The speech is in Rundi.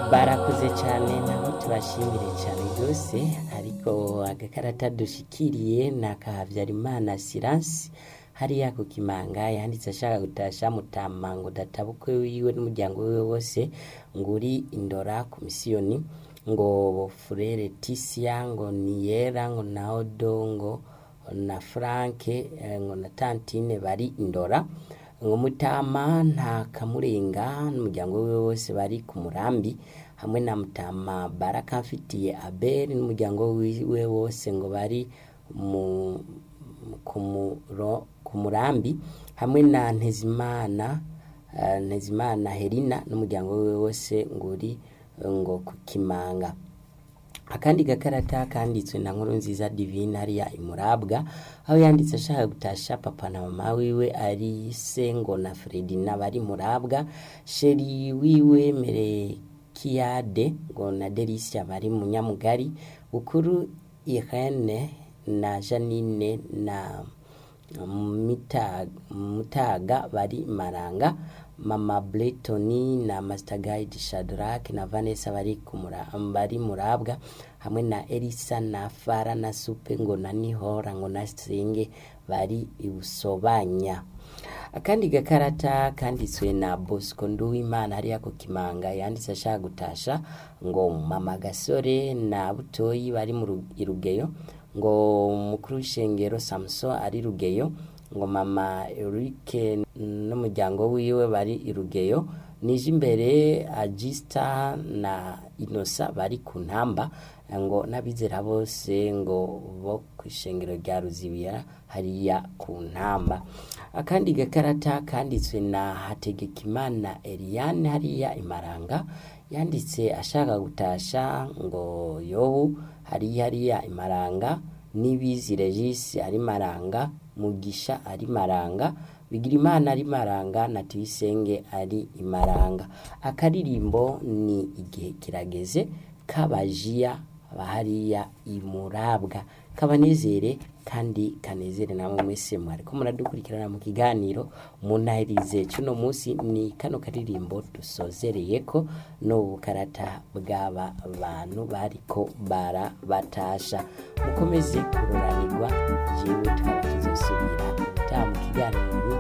barakoze cyane nabo tubashimire cyane rwose ariko agakarata dushikiriye na Habyarimana Siransi hariya ku Kimanga yanditse ashaka gutasha Mutama ngo databukwe wiwe n'umuryango wiwe wose nguri Indora ku misiyoni ngo Frere Tisia ngo Niyera ngo na Odongo na Franke ngo na Tantine bari Indora ngo Mutama nta Kamurenga n'umuryango wiwe wose bari ku Murambi hamwe na Mutama Baraka mfitiye Abel n'umuryango wiwe wose ngo bari ku Murambi hamwe na Ntezimana Herina n'umuryango wiwe wose nguri ngo ku Kimanga. Akandi gakarata kanditswe na Nkurunziza Divine hariya Imurabwa aho yanditse ashaka gutasha papa na mama wiwe ari Sengo na Fredina bari Murabwa, sheri wiwe Merekiade ngo na Delicia bari Munyamugari, Bukuru Irene na Janine na Mutaga bari Maranga, Mama Bletoni na Master Guide Shadrack na Vanessa bari Murabwa hamwe na Elisa na Fara na Supe ngo na Nihora ngo na Senge bari Ibusobanya. Akandi gakarata kanditswe na Bosco Nduwimana hariya ku Kimanga yanditse ashaka gutasha ngo Mama Gasore na Butoyi bari mu Irugeyo, ngo mukuru w'ishengero Samson ari Rugeyo, ngo Mama Eric n'umuryango wiwe bari Irugeyo, nije imbere Agista na Inosa bari ku Ntamba, ngo n'abizera bose ngo bo kwishengero rya Ruzibiya hariya ku Ntamba. Akandi gakarata kanditswe na Hategekimana Eliane hariya Imaranga yanditse ashaka gutasha ngo Yobu hariya Imaranga, Nibizi Regis ari Maranga, Mugisha ari Maranga, Bigirimana ari Maranga na Tuyisenge ari Imaranga. Akaririmbo ni igihe kirageze kabajia bahariya Imurabwa, kabanezere kandi kanezere namwe mwese mwariko muradukurikirana mu kiganiro munahirize cuno munsi. Ni kano karirimbo dusozereyeko no bukarata bw'aba bantu bariko batasha. Mukomeze kuroranirwa, jewe tukaba tuzosubira mu kiganiro